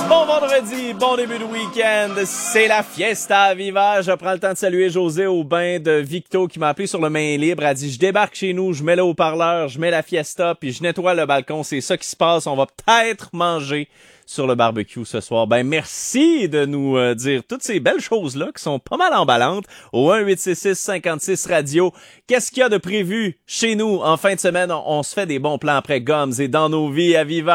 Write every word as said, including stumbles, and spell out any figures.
Bon vendredi, bon début de week-end, c'est la Fiesta Viva. Je prends le temps de saluer José Aubin de Victo qui m'a appelé sur le main libre. Elle dit, je débarque chez nous, je mets le haut-parleur, je mets la Fiesta, puis je nettoie le balcon. C'est ça qui se passe. On va peut-être manger sur le barbecue ce soir. Ben, merci de nous euh, dire toutes ces belles choses-là qui sont pas mal emballantes au un huit six six cinquante-six radio. Qu'est-ce qu'il y a de prévu chez nous en fin de semaine? On, on se fait des bons plans après Gums et dans nos vies à Viva.